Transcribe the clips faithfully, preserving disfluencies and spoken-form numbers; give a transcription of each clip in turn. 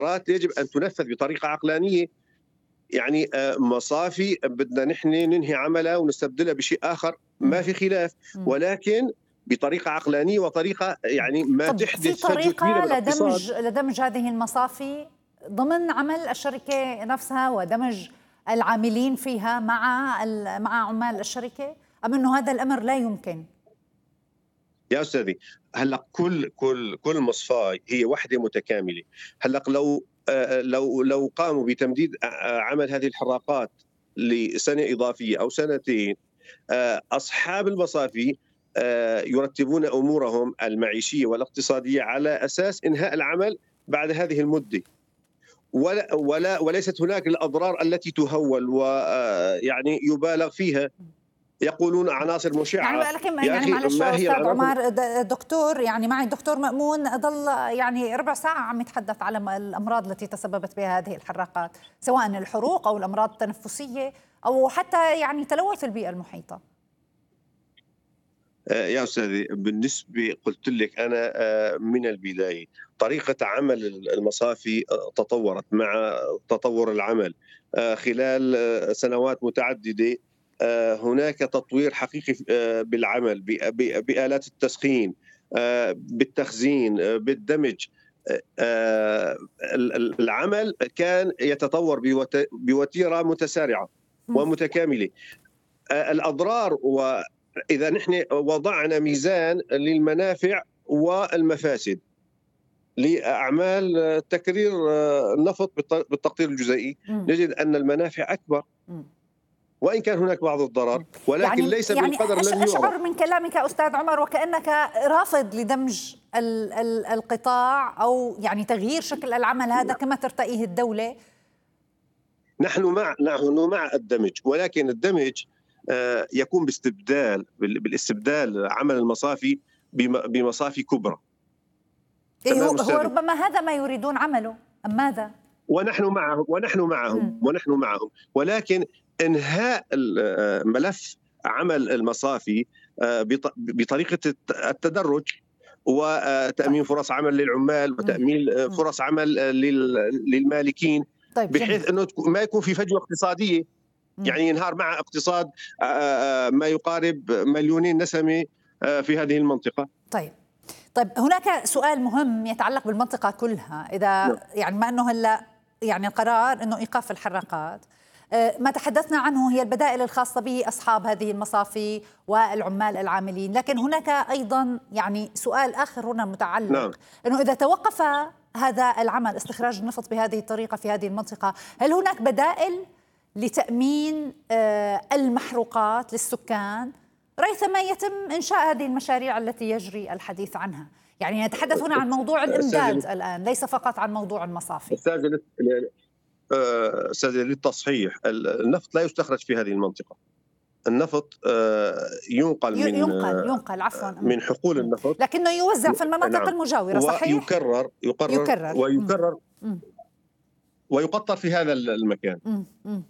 يجب أن تنفذ بطريقة عقلانية. يعني مصافي بدنا نحن ننهي عملها ونستبدلها بشيء آخر، ما في خلاف، ولكن بطريقة عقلانية وطريقة يعني ما طب تحدث في فجوة كبيرة طريقة بالاقتصاد. لدمج لدمج هذه المصافي ضمن عمل الشركة نفسها ودمج العاملين فيها مع مع عمال الشركة، أم أنه هذا الأمر لا يمكن؟ يا أستاذي هلا كل كل كل مصفاة هي وحدة متكاملة. هلا لو لو لو قاموا بتمديد عمل هذه الحراقات لسنة إضافية أو سنتين، أصحاب المصافي يرتبون أمورهم المعيشية والاقتصادية على أساس إنهاء العمل بعد هذه المدة، ولا ولا وليست هناك الأضرار التي تهول ويعني يبالغ فيها. يقولون عناصر مشعة. يعني لكن يا يعني أخي معلش ما هي أستاذ العناصر؟ عمر، دكتور يعني معي الدكتور مأمون ضل يعني ربع ساعة عم يتحدث على الأمراض التي تسببت بها هذه الحراقات، سواء الحروق أو الأمراض التنفسية أو حتى يعني تلوث البيئة المحيطة. يا أستاذي بالنسبة قلت لك أنا من البداية طريقة عمل المصافي تطورت مع تطور العمل خلال سنوات متعددة. هناك تطوير حقيقي بالعمل بآلات التسخين، بالتخزين، بالدمج. العمل كان يتطور بوتيرة متسارعة ومتكاملة. الأضرار، وإذا نحن وضعنا ميزان للمنافع والمفاسد لأعمال تكرير النفط بالتقطير الجزيئي، نجد أن المنافع أكبر وإن كان هناك بعض الضرر، ولكن يعني ليس يعني بالقدر الذي يعرف. أشعر من كلامك أستاذ عمر وكأنك رافض لدمج ال ال القطاع أو يعني تغيير شكل العمل هذا كما ترتئيه الدولة. نحن مع نحن مع الدمج، ولكن الدمج يكون باستبدال بالاستبدال عمل المصافي بمصافي كبرى. إيه هو, هو ربما هذا ما يريدون عمله أم ماذا؟ ونحن معهم ونحن معهم ونحن معهم ولكن إنهاء ملف عمل المصافي بطريقة التدرج وتأمين فرص عمل للعمال وتأمين فرص عمل للمالكين، طيب بحيث أنه ما يكون في فجوة اقتصادية. يعني ينهار مع اقتصاد ما يقارب مليونين نسمة في هذه المنطقة. طيب طيب هناك سؤال مهم يتعلق بالمنطقة كلها، إذا يعني ما أنه هلا يعني القرار أنه إيقاف الحراقات، ما تحدثنا عنه هي البدائل الخاصة به أصحاب هذه المصافي والعمال العاملين، لكن هناك أيضا يعني سؤال آخر هنا متعلق نعم. أنه إذا توقف هذا العمل استخراج النفط بهذه الطريقة في هذه المنطقة، هل هناك بدائل لتأمين المحروقات للسكان ريثما يتم إنشاء هذه المشاريع التي يجري الحديث عنها؟ يعني نتحدث هنا عن موضوع الإمداد الآن، ليس فقط عن موضوع المصافي. أستاذ للتصحيح، النفط لا يستخرج في هذه المنطقة. النفط ينقل من ينقل ينقل عفوا من حقول النفط، لكنه يوزع في المناطق نعم. المجاورة، صحيح؟ ويكرر يقرر يكرر ويكرر م. ويقطر في هذا المكان. م. م.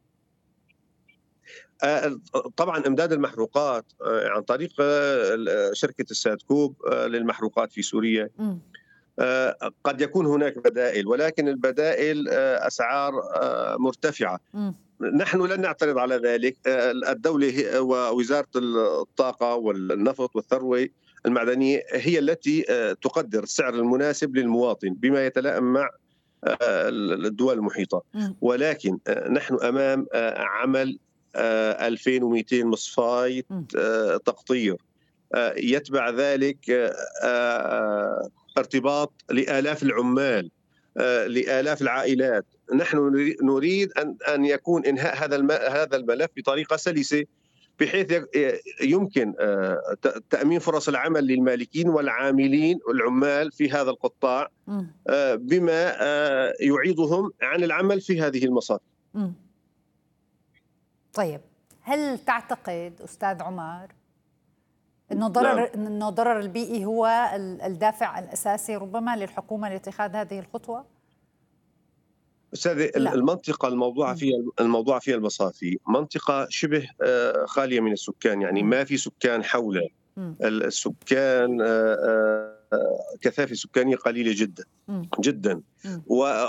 طبعا امداد المحروقات عن طريق شركه السادكوب للمحروقات في سوريا م. قد يكون هناك بدائل، ولكن البدائل اسعار مرتفعه. م. نحن لن نعترض على ذلك. الدوله ووزاره الطاقه والنفط والثروه المعدنيه هي التي تقدر السعر المناسب للمواطن بما يتلائم مع الدول المحيطه، ولكن نحن امام عمل ألفين ومئتين مصفاة تقطير، يتبع ذلك ارتباط لآلاف العمال، لآلاف العائلات. نحن نريد أن أن يكون إنهاء هذا هذا الملف بطريقة سلسة، بحيث يمكن تأمين فرص العمل للمالكين والعاملين والعمال في هذا القطاع بما يعيضهم عن العمل في هذه المصافي. طيب هل تعتقد أستاذ عمر إنه ضرر نعم. إنه ضرر البيئي هو الدافع الأساسي ربما للحكومة لاتخاذ هذه الخطوة؟ أستاذ المنطقة الموضوعة فيها الموضوع فيها المصافي منطقة شبه خالية من السكان، يعني م. ما في سكان حولها. م. السكان كثافة سكانية قليلة جدا مم. جدا. مم.